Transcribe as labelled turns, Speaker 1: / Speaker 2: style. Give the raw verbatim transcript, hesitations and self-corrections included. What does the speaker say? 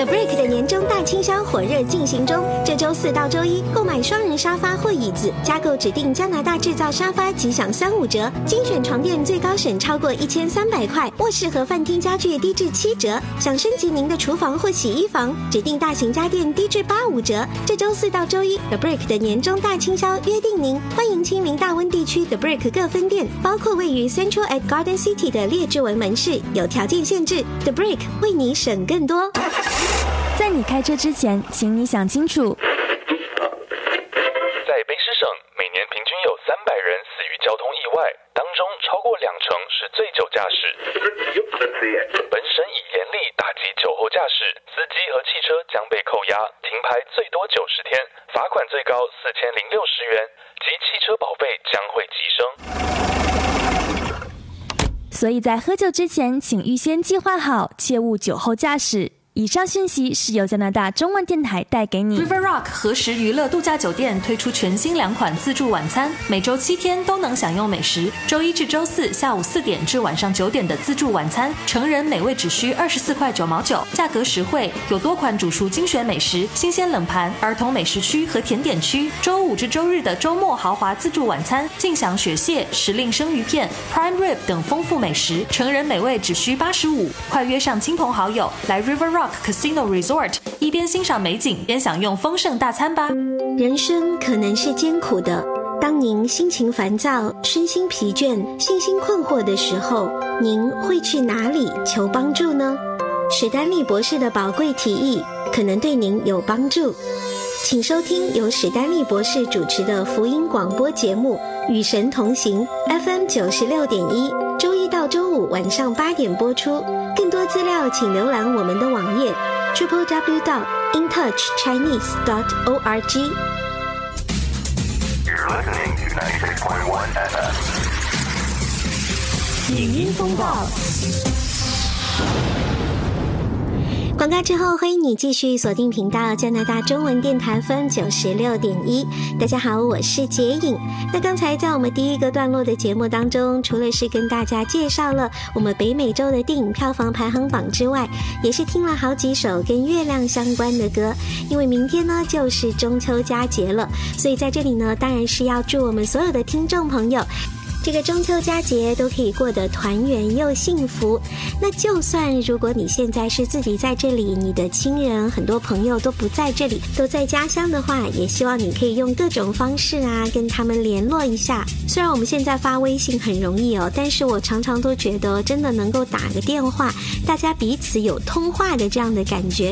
Speaker 1: The Brick 的年终大清销火热进行中，这周四到周一购买双人沙发或椅子，加购指定加拿大制造沙发即享三五折，精选床垫最高省超过一千三百块，卧室和饭厅家具低至七折。想升级您的厨房或洗衣房，指定大型家电低至八五折。这周四到周一 The Brick 的年终大清销约定您，欢迎亲临大温地区 The Brick 各分店，包括位于 Central at Garden City 的列治文门市，有条件限制。The Brick 为你省更多。
Speaker 2: 在你开车之前，请你想清楚。
Speaker 3: 在卑诗省，每年平均有三百人死于交通意外，当中超过两成是醉酒驾驶。本省已严厉打击酒后驾驶，司机和汽车将被扣押，停牌最多九十天，罚款最高四千零六十元，及汽车保费将会提升。
Speaker 2: 所以在喝酒之前，请预先计划好，切勿酒后驾驶。以上讯息是由加拿大中文电台带给你。
Speaker 4: River Rock 何时娱乐度假酒店推出全新两款自助晚餐，每周七天都能享用美食。周一至周四下午四点至晚上九点的自助晚餐，成人每位只需二十四块九毛九，价格实惠，有多款主厨精选美食、新鲜冷盘、儿童美食区和甜点区。周五至周日的周末豪华自助晚餐，尽享雪蟹、时令生鱼片、prime rib 等丰富美食，成人每位只需八十五。快约上亲朋好友来 River Rock Casino Resort， 一边欣赏美景，边享用丰盛大餐吧。
Speaker 1: 人生可能是艰苦的，当您心情烦躁、身心疲倦、信心困惑的时候，您会去哪里求帮助呢？史丹利博士的宝贵提议可能对您有帮助，请收听由史丹利博士主持的福音广播节目《与神同行》 F M 九十六点一，周一到周五晚上八点播出。更多资料请浏览我们的网页 double-u double-u double-u dot in touch chinese dot org。
Speaker 5: You're listening to ninety-six point one F M。
Speaker 1: 影音风暴。广告之后，欢迎你继续锁定频道加拿大中文电台 F M 九十六点一。大家好，我是洁颖。那刚才在我们第一个段落的节目当中，除了是跟大家介绍了我们北美洲的电影票房排行榜之外，也是听了好几首跟月亮相关的歌。因为明天呢就是中秋佳节了，所以在这里呢，当然是要祝我们所有的听众朋友这个中秋佳节都可以过得团圆又幸福。那就算如果你现在是自己在这里，你的亲人很多朋友都不在这里，都在家乡的话，也希望你可以用各种方式啊跟他们联络一下。虽然我们现在发微信很容易哦，但是我常常都觉得真的能够打个电话，大家彼此有通话的这样的感觉